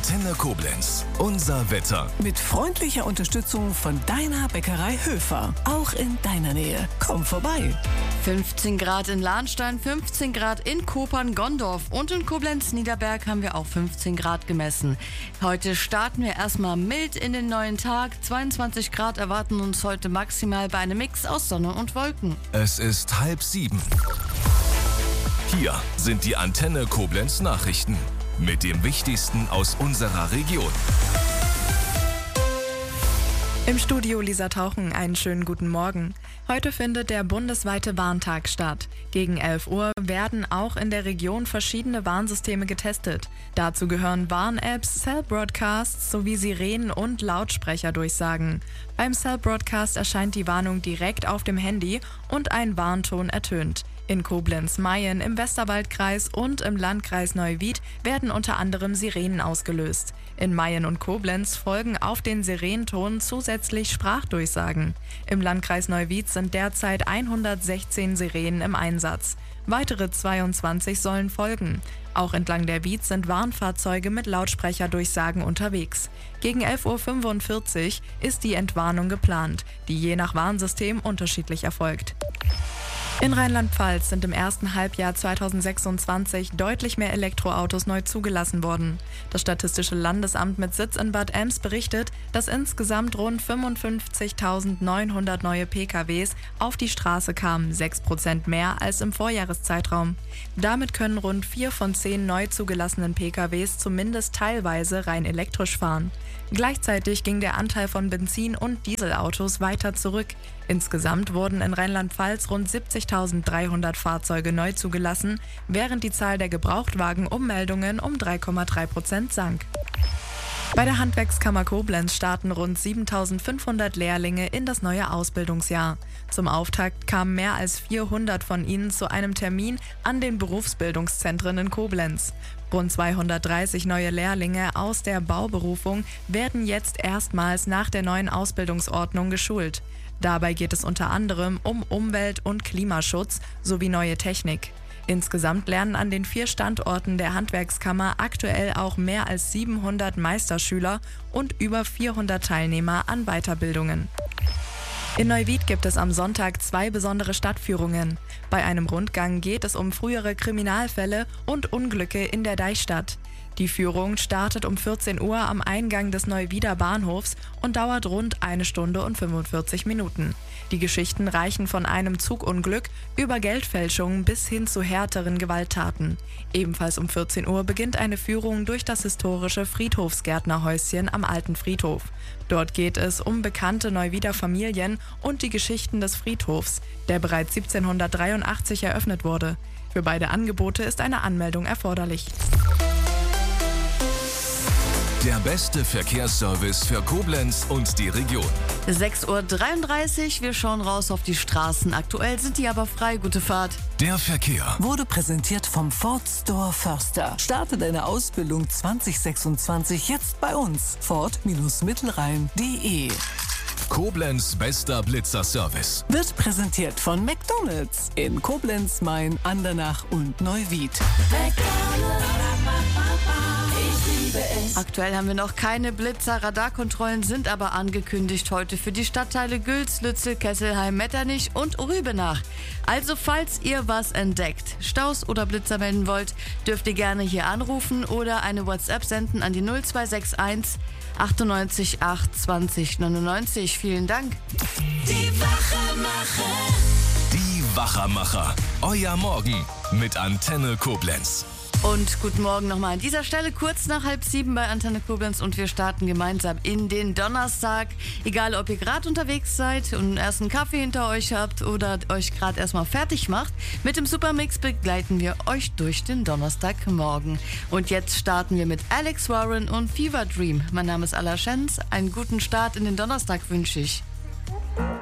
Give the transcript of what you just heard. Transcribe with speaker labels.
Speaker 1: Antenne Koblenz. Unser Wetter.
Speaker 2: Mit freundlicher Unterstützung von deiner Bäckerei Höfer. Auch in deiner Nähe. Komm vorbei.
Speaker 3: 15 Grad in Lahnstein, 15 Grad in Kopern-Gondorf und in Koblenz-Niederberg haben wir auch 15 Grad gemessen. Heute starten wir erstmal mild in den neuen Tag. 22 Grad erwarten uns heute maximal bei einem Mix aus Sonne und Wolken.
Speaker 1: Es ist 6:30. Hier sind die Antenne Koblenz Nachrichten mit dem Wichtigsten aus unserer Region.
Speaker 4: Im Studio Lisa Tauchen, einen schönen guten Morgen. Heute findet der bundesweite Warntag statt. Gegen 11 Uhr werden auch in der Region verschiedene Warnsysteme getestet. Dazu gehören Warn-Apps, Cell-Broadcasts sowie Sirenen und Lautsprecherdurchsagen. Beim Cell-Broadcast erscheint die Warnung direkt auf dem Handy und ein Warnton ertönt. In Koblenz-Mayen, im Westerwaldkreis und im Landkreis Neuwied werden unter anderem Sirenen ausgelöst. In Mayen und Koblenz folgen auf den Sirenenton zusätzlich Sprachdurchsagen. Im Landkreis Neuwied sind derzeit 116 Sirenen im Einsatz. Weitere 22 sollen folgen. Auch entlang der Wied sind Warnfahrzeuge mit Lautsprecherdurchsagen unterwegs. Gegen 11:45 Uhr ist die Entwarnung geplant, die je nach Warnsystem unterschiedlich erfolgt. In Rheinland-Pfalz sind im ersten Halbjahr 2026 deutlich mehr Elektroautos neu zugelassen worden. Das Statistische Landesamt mit Sitz in Bad Ems berichtet, dass insgesamt rund 55.900 neue PKWs auf die Straße kamen, 6% mehr als im Vorjahreszeitraum. Damit können rund 4 von 10 neu zugelassenen PKWs zumindest teilweise rein elektrisch fahren. Gleichzeitig ging der Anteil von Benzin- und Dieselautos weiter zurück. Insgesamt wurden in Rheinland-Pfalz rund 70.300 Fahrzeuge neu zugelassen, während die Zahl der Gebrauchtwagen-Ummeldungen um 3,3% sank. Bei der Handwerkskammer Koblenz starten rund 7.500 Lehrlinge in das neue Ausbildungsjahr. Zum Auftakt kamen mehr als 400 von ihnen zu einem Termin an den Berufsbildungszentren in Koblenz. Rund 230 neue Lehrlinge aus der Bauberufung werden jetzt erstmals nach der neuen Ausbildungsordnung geschult. Dabei geht es unter anderem um Umwelt- und Klimaschutz sowie neue Technik. Insgesamt lernen an den 4 Standorten der Handwerkskammer aktuell auch mehr als 700 Meisterschüler und über 400 Teilnehmer an Weiterbildungen. In Neuwied gibt es am Sonntag 2 besondere Stadtführungen. Bei einem Rundgang geht es um frühere Kriminalfälle und Unglücke in der Deichstadt. Die Führung startet um 14 Uhr am Eingang des Neuwieder Bahnhofs und dauert rund 1 Stunde und 45 Minuten. Die Geschichten reichen von einem Zugunglück über Geldfälschungen bis hin zu härteren Gewalttaten. Ebenfalls um 14 Uhr beginnt eine Führung durch das historische Friedhofsgärtnerhäuschen am Alten Friedhof. Dort geht es um bekannte Neuwieder Familien und die Geschichten des Friedhofs, der bereits 1783 eröffnet wurde. Für beide Angebote ist eine Anmeldung erforderlich.
Speaker 1: Der beste Verkehrsservice für Koblenz und die Region.
Speaker 3: 6:33 Uhr, wir schauen raus auf die Straßen. Aktuell sind die aber frei, gute Fahrt.
Speaker 1: Der Verkehr.
Speaker 2: Wurde präsentiert vom Ford Store Förster. Starte deine Ausbildung 2026 jetzt bei uns. Ford-Mittelrhein.de.
Speaker 1: Koblenz bester Blitzerservice.
Speaker 2: Wird präsentiert von McDonald's in Koblenz, Mayen, Andernach und Neuwied.
Speaker 3: Aktuell haben wir noch keine Blitzer, Radarkontrollen sind aber angekündigt heute für die Stadtteile Güls, Lützel, Kesselheim, Metternich und Rübenach. Also falls ihr was entdeckt, Staus oder Blitzer melden wollt, dürft ihr gerne hier anrufen oder eine WhatsApp senden an die 0261 98 8 20 99. Vielen Dank.
Speaker 1: Die Wachermacher. Euer Morgen mit Antenne Koblenz.
Speaker 3: Und guten Morgen nochmal an dieser Stelle, kurz nach 6:30 bei Antenne Koblenz und wir starten gemeinsam in den Donnerstag. Egal, ob ihr gerade unterwegs seid und einen ersten Kaffee hinter euch habt oder euch gerade erstmal fertig macht, mit dem Supermix begleiten wir euch durch den Donnerstagmorgen. Und jetzt starten wir mit Alex Warren und Fever Dream. Mein Name ist Ala Schenz, einen guten Start in den Donnerstag wünsche ich.